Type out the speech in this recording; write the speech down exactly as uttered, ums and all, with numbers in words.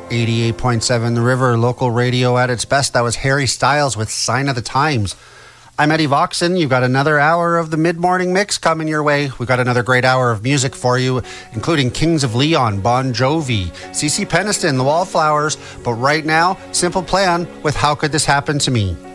eighty-eight point seven The River, local radio at its best. That was Harry Styles with Sign of the Times. I'm Eddie Voxon. You've got another hour of the mid-morning mix coming your way. We've got another great hour of music for you, including Kings of Leon, Bon Jovi, C C Peniston, The Wallflowers. But right now, Simple Plan with How Could This Happen to Me?